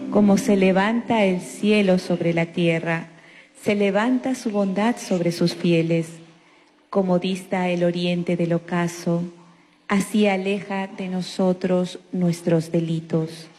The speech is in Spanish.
Como se levanta el cielo sobre la tierra, se levanta su bondad sobre sus fieles. Como dista el oriente del ocaso, así aleja de nosotros nuestros delitos.